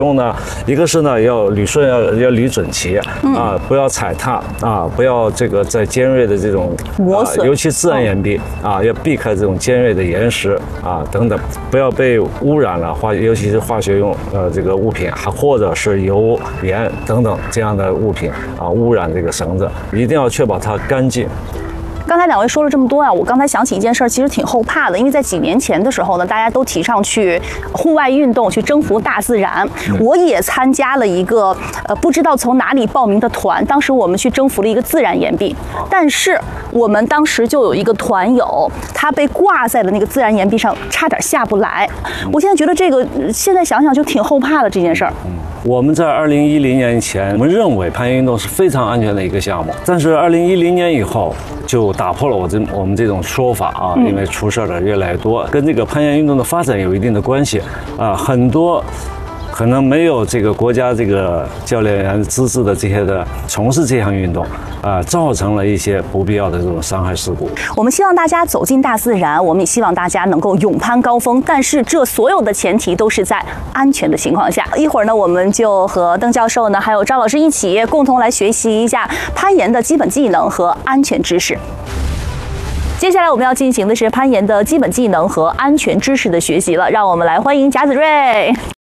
用呢，一个是呢要捋顺，要捋整齐啊，不要踩踏啊，不要这个在尖锐的这种磨损， 尤其自然岩壁啊，要避开这种尖锐的岩石啊等等，不要被污染了尤其是化学用这个物品，还或者是油盐等等这样的物品啊污染这个绳子，一定要确保它干净。 刚才2位说了这么多啊，我刚才想起一件事儿，其实挺后怕的，因为在几年前的时候呢，大家都提倡去户外运动，去征服大自然。我也参加了一个不知道从哪里报名的团，当时我们去征服了一个自然岩壁，但是我们当时就有一个团友，他被挂在了那个自然岩壁上，差点下不来。我现在觉得这个，现在想想就挺后怕的这件事儿。 我们在2010年以前，我们认为攀岩运动是非常安全的一个项目，但是2010年以后就打破了我们这种说法啊，因为出事的越来越多，跟这个攀岩运动的发展有一定的关系啊，很多可能没有这个国家这个教练员资质的这些的从事这项运动啊，造成了一些不必要的这种伤害事故。 我们希望大家走进大自然，我们也希望大家能够勇攀高峰，但是这所有的前提都是在安全的情况下。一会儿呢，我们就和邓教授呢，还有赵老师一起共同来学习一下攀岩的基本技能和安全知识。接下来我们要进行的是攀岩的基本技能和安全知识的学习了，让我们来欢迎贾子睿。